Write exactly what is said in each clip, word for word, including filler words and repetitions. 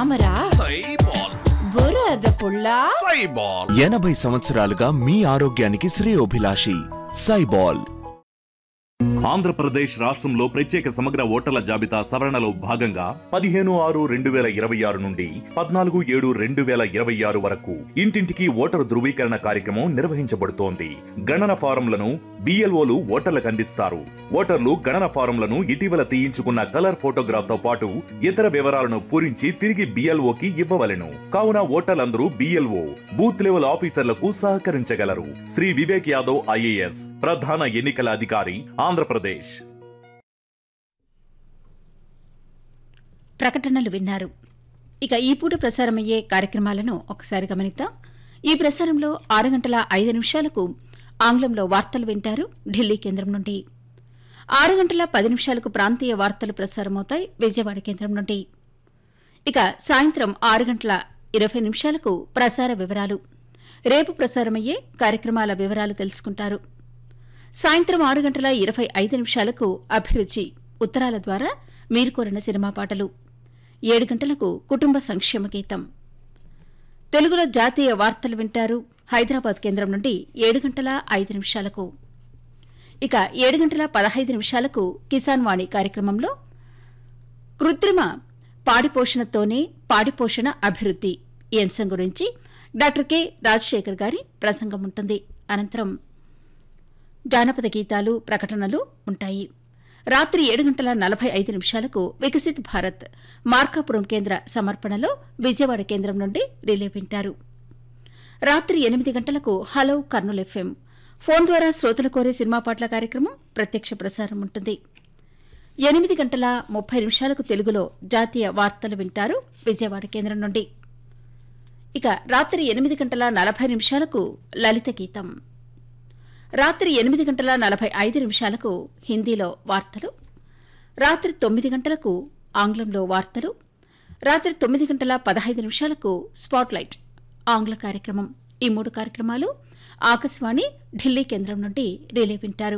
తామరా సైబాల్ బురద పుల్ల సైబాల్ ఎనభై సంవత్సరాలుగా మీ ఆరోగ్యానికి శ్రేయోభిలాషి సైబాల్. ఆంధ్రప్రదేశ్ రాష్ట్రంలో ప్రత్యేక సమగ్ర ఓటర్ల జాబితా సవరణలో భాగంగా పదిహేను ఆరు రెండు వేల ఇరవై ఆరు నుండి పద్నాలుగు ఏడు రెండు వేల ఇరవై ఆరు వరకు ఇంటింటికి ఓటరు ధృవీకరణ కార్యక్రమం నిర్వహించబడుతోంది. గణన ఫారంలను బిఎల్ఓలు ఓటర్లకు అందిస్తారు. ఓటర్లు గణన ఫారంలను ఇటీవల తీయించుకున్న కలర్ ఫోటోగ్రాఫ్ తో పాటు ఇతర వివరాలను పూరించి తిరిగి బిఎల్ఓకి ఇవ్వవలెను. కావున ఓటర్లందరూ బిఎల్ఓ బూత్ లెవెల్ ఆఫీసర్లకు సహకరించగలరు. శ్రీ వివేక్ యాదవ్ ఐఏఎస్ ప్రధాన ఎన్నికల అధికారి, ఆంధ్రప్రదేశ్. ప్రకటనలు విన్నారు. ఇక ఈ పూట ప్రసారమయ్యే కార్యక్రమాలను ఒకసారి గమనిద్దాం. ఈ ప్రసారంలో ఆరు గంటల ఐదు నిమిషాలకు ఆంగ్లంలో వార్తలు వింటారు ఢిల్లీ కేంద్రం నుండి. ఆరు గంటల పది నిమిషాలకు ప్రాంతీయ వార్తలు ప్రసారమవుతాయి విజయవాడ కేంద్రం నుండి. ఇక సాయంత్రం ఆరు గంటల ఇరవై నిమిషాలకు ప్రసార వివరాలు, రేపు ప్రసారమయ్యే కార్యక్రమాల వివరాలు తెలుసుకుంటారు. సాయంత్రం ఆరు గంటల ఇరవై ఐదు నిమిషాలకు అభిరుచి ఉత్తరాల ద్వారా మీరు కోరిన సినిమా పాటలు. ఏడు గంటలకు కుటుంబ సంక్షేమ గీతం. తెలుగులో జాతీయ వార్తలు వింటారు హైదరాబాద్ కేంద్రం నుండి ఏడు గంటల ఐదు నిమిషాలకు. ఇక ఏడు గంటల పదహైదు నిమిషాలకు కిసాన్ వాణి కార్యక్రమంలో కృత్రిమ పాడిపోషణతోనే పాడిపోషణ అభివృద్ధి ఈ అంశం గురించి డాక్టర్ కె రాజశేఖర్ గారి ప్రసంగం ఉంటుంది. అనంతరం జానపద గీతాలు, ప్రకటనలు ఉంటాయి. రాత్రి ఏడు గంటల నలభై ఐదు నిమిషాలకు వికసిత్ భారత్ మార్కాపురం కేంద్ర సమర్పణలో విజయవాడ కేంద్రం నుండి రిలే వింటారు. రాత్రి ఎనిమిది గంటలకు హలో కర్నూలు ఎఫ్ఎం ఫోన్ ద్వారా శ్రోతలు కోరే సినిమా పాటల కార్యక్రమం ప్రత్యక్ష ప్రసారం ఉంటుంది. ఎనిమిది గంటల ముప్పై నిమిషాలకు తెలుగులో జాతీయ వార్తలు వింటారు విజయవాడ కేంద్రం నుండి. ఇక రాత్రి ఎనిమిది గంటల నలభై నిమిషాలకు లలిత గీతం. రాత్రి ఎనిమిది గంటల నలభై ఐదు నిమిషాలకు హిందీలో వార్తలు. రాత్రి తొమ్మిది గంటలకు ఆంగ్లంలో వార్తలు. రాత్రి తొమ్మిది గంటల పదహైదు నిమిషాలకు స్పాట్లైట్ ఆంగ్ల కార్యక్రమం. ఈ మూడు కార్యక్రమాలు ఆకాశవాణి ఢిల్లీ కేంద్రం నుండి రిలే వింటారు.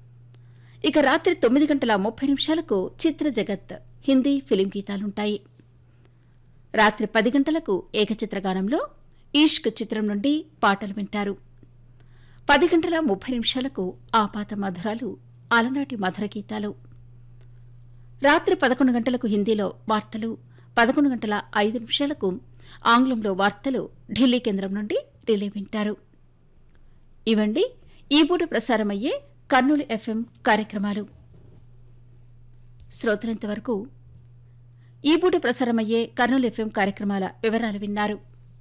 ఇక రాత్రి తొమ్మిది గంటల ముప్పై నిమిషాలకు చిత్ర జగత్ హిందీ ఫిలిం గీతాలుంటాయి. రాత్రి పది గంటలకు ఏకచిత్రగానంలో ఈష్క్ చిత్రం నుండి పాటలు వింటారు. పది గంటల ముప్పై నిమిషాలకు ఆపాత మధురాలు అలనాటి మధుర గీతాలు. రాత్రి పదకొండు గంటలకు హిందీలో వార్తలు. పదకొండు గంటల ఐదు నిమిషాలకు ఆంగ్లంలో వార్తలు ఢిల్లీ కేంద్రం నుండి రిలే వింటారు. ఇవండి ఈ పూట ప్రసారమయ్యే కర్నూలు ఎఫ్ఎం కార్యక్రమాలు. శ్రోతలంతవరకు ఈ పూట ప్రసారమయ్యే కర్నూలు ఎఫ్ఎం కార్యక్రమాల వివరాలు విన్నారు.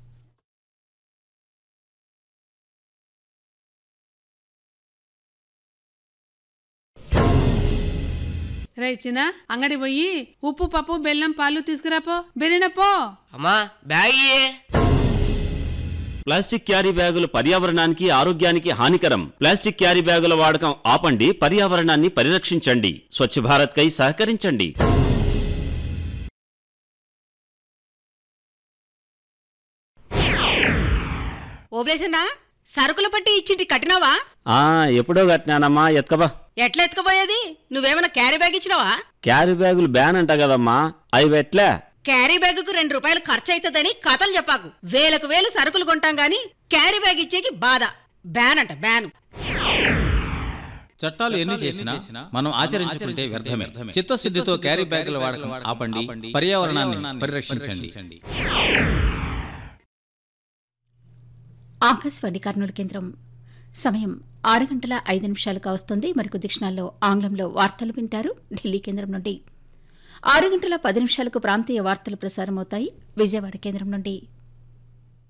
రైచినా అంగడి పోయి ఉప్పు పప్పు బెల్లం పాలు తీసుకురాపో. బెనినపో అమ్మా బ్యాగ్. ప్లాస్టిక్ క్యారీ బ్యాగులు పర్యావరణానికి, ఆరోగ్యానికి హానికరం. ప్లాస్టిక్ క్యారీ బ్యాగుల వాడకం ఆపండి, పర్యావరణాన్ని పరిరక్షించండి. స్వచ్ఛ భారత్ కై సహకరించండి. ఓబ్లేసన్నా సరుకుల పట్టి ఇచ్చింటి కట్టినావా? ఆ ఎప్పుడో కట్టినానమ్మా, ఎత్కబా. ఎట్లా ఎత్తుకుపోయేది? నువ్వేమన్నా క్యారీ బ్యాగ్ ఇచ్చినావా? క్యారీ బ్యాగులు బ్యాన్ అంట కదమ్మా, అవి ఎట్లా? క్యారీ బ్యాగుకు రెండు రూపాయలు ఖర్చు అవుతుందని కథలు చెప్పాకు. వేలకు వేలు సరుకులు కొంటాం గాని క్యారీ బ్యాగ్ ఇచ్చేకి బాధ. బ్యాన్ అంట బ్యాన్. చట్టాలు ఎన్ని చేసినా మనం ఆచరించుకుంటే వ్యర్థమే. చిత్తశుద్ధితో క్యారీ బ్యాగుల వాడకం ఆపండి, పర్యావరణాన్ని పరిరక్షించండి. ఆకాశవాణి కర్నూలు కేంద్రం. సమయం ఆరు గంటల ఐదు నిమిషాలు కావస్తుంది. మరికొద్ది క్షణాల్లో ఆంగ్లంలో వార్తలు వింటారు ఢిల్లీ కేంద్రం నుండి. ఆరు గంటల పది నిమిషాలకు ప్రాంతీయ వార్తలు ప్రసారమవుతాయి విజయవాడ కేంద్రం నుండి.